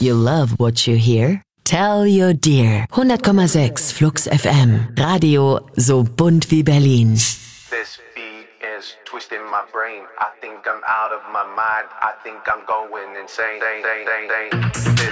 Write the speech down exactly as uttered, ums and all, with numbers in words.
You love what you hear? Tell your dear. hundert Komma sechs Flux F M. Radio so bunt wie Berlin. This beat is twisting my brain. I think I'm out of my mind. I think I'm going insane. This